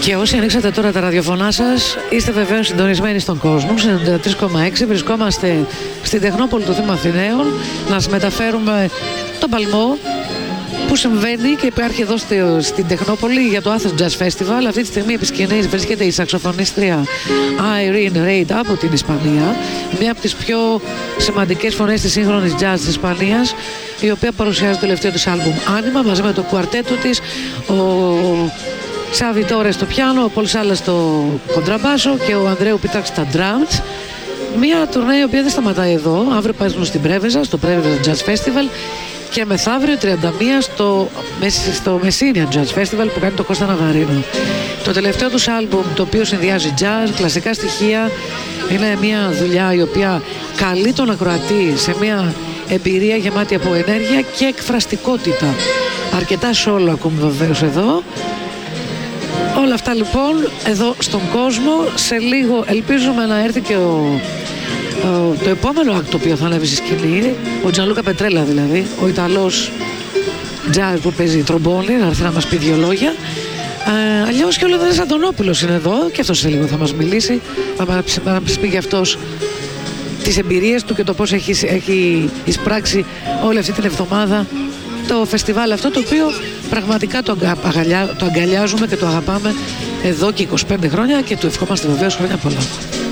Και όσοι ανοίξατε τώρα τα ραδιοφωνά σας, είστε βεβαίως συντονισμένοι στον κόσμο. 93,6 βρισκόμαστε στην Τεχνόπολη του Δήμου Αθηναίων να σας μεταφέρουμε τον παλμό που συμβαίνει και υπάρχει εδώ στην Τεχνόπολη για το Athens Jazz Festival. Αυτή τη στιγμή επί σκηνής βρίσκεται η σαξοφωνίστρια Irene Reid από την Ισπανία, μια από τις πιο σημαντικές φωνές της σύγχρονης jazz της Ισπανίας, η οποία παρουσιάζει το τελευταίο της άλμπουμ Άνιμα μαζί με το κουαρτέτο της, ο Xavi Torres στο πιάνο, ο Πολ Σάλας στο κοντραμπάσο και ο Ανδρέου Πιτάκ στα drums. Μια τουρνέ η οποία δεν σταματάει εδώ. Αύριο παίζουν στην Πρέβεζα, στο Πρέβεζα Jazz Festival, και μεθαύριο 31 στο Messina Jazz Festival που κάνει το Κώστα Ναβαρίνο. Το τελευταίο τους άλμπουμ, το οποίο συνδυάζει jazz, κλασικά στοιχεία, είναι μια δουλειά η οποία καλεί τον ακροατή σε μια εμπειρία γεμάτη από ενέργεια και εκφραστικότητα. Αρκετά solo ακούμε βεβαίως εδώ. Όλα αυτά λοιπόν εδώ στον κόσμο. Σε λίγο ελπίζουμε να έρθει και το επόμενο act το οποίο θα ανέβει στη σκηνή, ο Τζανλούκα Πετρέλα δηλαδή, ο Ιταλός jazz που παίζει τρομπόνι, να έρθει να μας πει δύο λόγια. Αλλιώς και ο Λεωνίδας Αντωνόπουλος είναι εδώ και αυτός σε λίγο θα μας μιλήσει, θα μας πει και αυτός τις εμπειρίες του και το πώς έχει εισπράξει όλη αυτή την εβδομάδα το φεστιβάλ αυτό, το οποίο πραγματικά το αγκαλιάζουμε και το αγαπάμε εδώ και 25 χρόνια και του ευχόμαστε βεβαίως χρόνια πολλά.